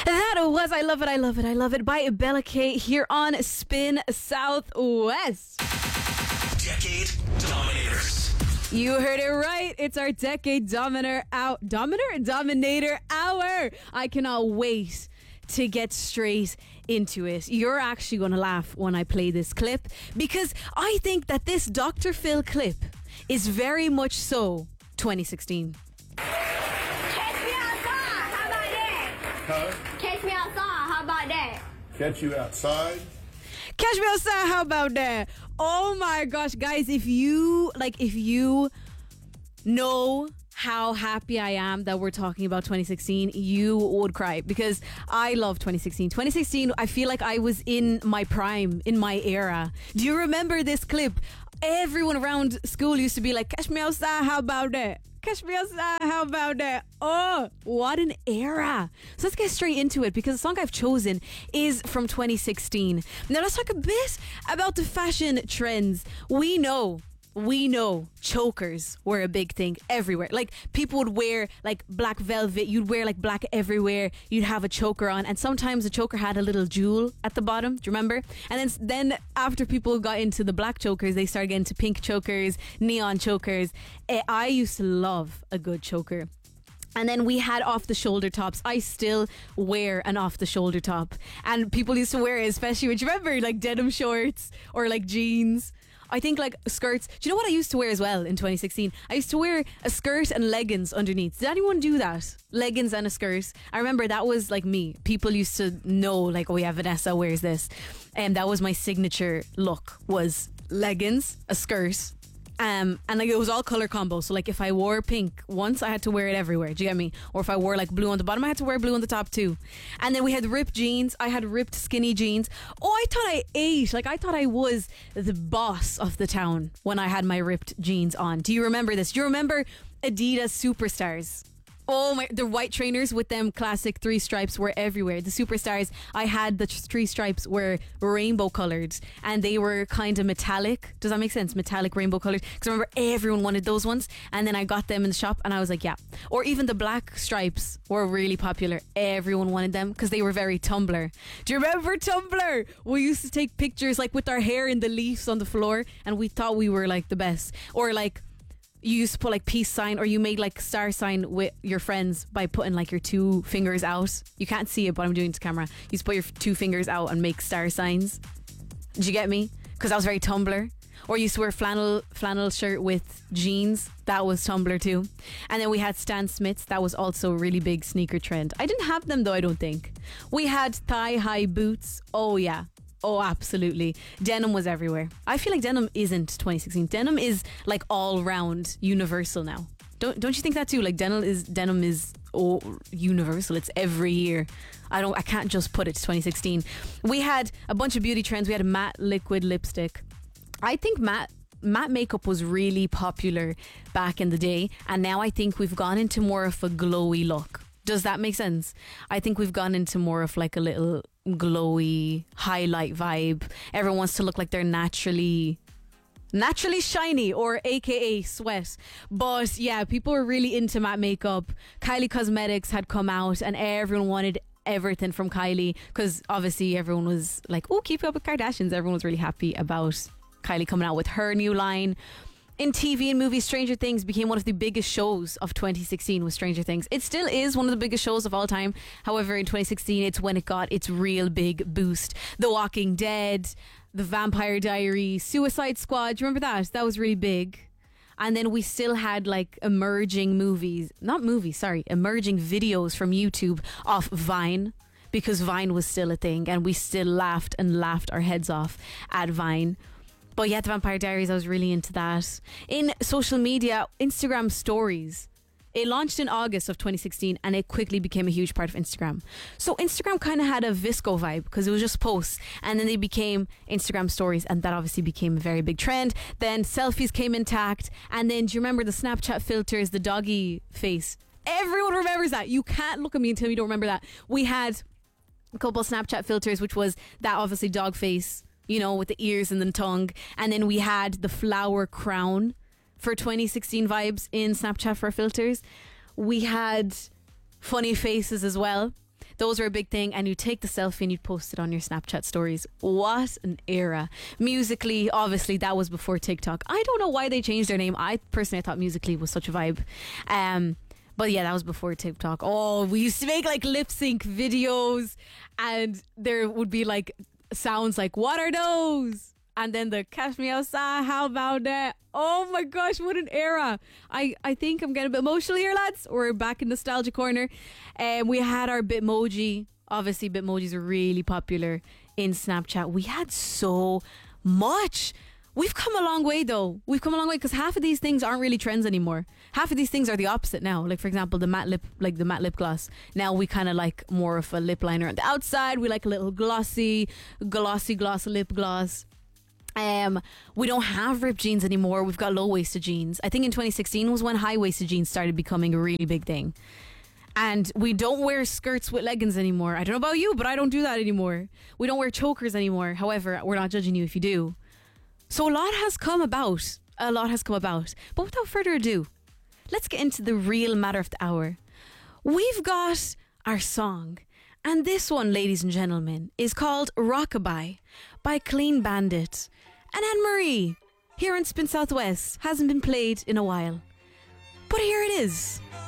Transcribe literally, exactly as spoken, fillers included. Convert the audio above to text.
That was I Love It, I Love It, I Love It by Bella K here on Spin Southwest. Decade Dominators. You heard it right. It's our Decade Dominator out Dominator Dominator Hour. I cannot wait to get straight into it. You're actually going to laugh when I play this clip because I think that this Doctor Phil clip is very much so twenty sixteen. Catch me outside. How about that? Huh? Catch me outside. How about that? Catch you outside? Catch me outside, how about that? Oh my gosh, guys, if you like if you know how happy I am that we're talking about twenty sixteen, you would cry because I love twenty sixteen. twenty sixteen, I feel like I was in my prime, in my era. Do you remember this clip? Everyone around school used to be like, catch me outside, how about that? Catch me outside, how about that? Oh, what an era. So let's get straight into it because the song I've chosen is from twenty sixteen. Now let's talk a bit about the fashion trends. We know We know chokers were a big thing everywhere. Like, people would wear like black velvet. You'd wear like black everywhere. You'd have a choker on, and sometimes the choker had a little jewel at the bottom. Do you remember? And then, then after people got into the black chokers, they started getting to pink chokers, neon chokers. I used to love a good choker. And then we had off the shoulder tops. I still wear an off the shoulder top, and people used to wear it, especially with, you remember, like denim shorts or like jeans. I think like skirts. Do you know what I used to wear as well in twenty sixteen? I used to wear a skirt and leggings underneath. Did anyone do that? Leggings and a skirt. I remember that was like me. People used to know like, oh yeah, Vanessa wears this. And that was my signature look, was leggings, a skirt. Um, and like it was all color combo. So like if I wore pink once, I had to wear it everywhere. Do you get me? Or if I wore like blue on the bottom, I had to wear blue on the top too. And then we had ripped jeans. I had ripped skinny jeans. Oh, I thought I ate. Like I thought I was the boss of the town when I had my ripped jeans on. Do you remember this? Do you remember Adidas Superstars? Oh my, the white trainers with them classic three stripes were everywhere. The Superstars, I had the three stripes were rainbow colored and they were kind of metallic. Does that make sense? Metallic rainbow colored. Because I remember everyone wanted those ones, and then I got them in the shop and I was like, yeah. Or even the black stripes were really popular. Everyone wanted them because they were very Tumblr. Do you remember Tumblr? We used to take pictures like with our hair in the leaves on the floor and we thought we were like the best. Or like, you used to put like peace sign, or you made like star sign with your friends by putting like your two fingers out. You can't see it, but I'm doing it to camera. You used to put your two fingers out and make star signs. Did you get me? Because that was very Tumblr. Or you used to wear flannel flannel shirt with jeans. That was Tumblr too. And then we had Stan Smiths. That was also a really big sneaker trend. I didn't have them though, I don't think. We had thigh high boots. Oh yeah. Oh, absolutely. Denim was everywhere. I feel like denim isn't twenty sixteen. Denim is like all round universal now. Don't don't you think that too? Like denim is denim is oh, universal. It's every year. I don't. I can't just put it to twenty sixteen. We had a bunch of beauty trends. We had a matte liquid lipstick. I think matte matte makeup was really popular back in the day, and now I think we've gone into more of a glowy look. Does that make sense? I think we've gone into more of like a little glowy highlight vibe. Everyone wants to look like they're naturally naturally shiny, or aka sweat. But yeah, people were really into matte makeup. Kylie Cosmetics had come out and everyone wanted everything from Kylie, because obviously everyone was like, oh, keep up with Kardashians. Everyone was really happy about Kylie coming out with her new line. In T V and movies, Stranger Things became one of the biggest shows of twenty sixteen with Stranger Things. It still is one of the biggest shows of all time. However, in twenty sixteen, it's when it got its real big boost. The Walking Dead, The Vampire Diaries, Suicide Squad. Do you remember that? That was really big. And then we still had like emerging movies, not movies, sorry, emerging videos from YouTube off Vine, because Vine was still a thing and we still laughed and laughed our heads off at Vine. But yeah, The Vampire Diaries, I was really into that. In social media, Instagram stories. It launched in August of twenty sixteen and it quickly became a huge part of Instagram. So Instagram kind of had a Visco vibe because it was just posts, and then they became Instagram stories, and that obviously became a very big trend. Then selfies came intact, and then do you remember the Snapchat filters, the doggy face? Everyone remembers that. You can't look at me and tell me you don't remember that. We had a couple of Snapchat filters, which was that obviously dog face, you know, with the ears and the tongue. And then we had the flower crown for twenty sixteen vibes in Snapchat for filters. We had funny faces as well. Those were a big thing. And you take the selfie and you post it on your Snapchat stories. What an era. Musically, obviously, that was before TikTok. I don't know why they changed their name. I personally I thought Musically was such a vibe. Um, but yeah, that was before TikTok. Oh, we used to make like lip sync videos, and there would be like sounds like, what are those? And then the Catch Me Outside, how about that? Oh my gosh, what an era. I, I think I'm getting a bit emotional here, lads. We're back in nostalgia corner. And um, we had our Bitmoji. Obviously, Bitmojis are really popular in Snapchat. We had so much. We've come a long way, though. We've come a long way because half of these things aren't really trends anymore. Half of these things are the opposite now. Like, for example, the matte lip, like the matte lip gloss. Now we kind of like more of a lip liner on the outside. We like a little glossy, glossy gloss lip gloss. Um, we don't have ripped jeans anymore. We've got low-waisted jeans. I think in twenty sixteen was when high-waisted jeans started becoming a really big thing. And we don't wear skirts with leggings anymore. I don't know about you, but I don't do that anymore. We don't wear chokers anymore. However, we're not judging you if you do. So a lot has come about. A lot has come about. But without further ado, let's get into the real matter of the hour. We've got our song. And this one, ladies and gentlemen, is called Rockabye by Clean Bandit. And Anne-Marie, here in Spin Southwest, hasn't been played in a while. But here it is.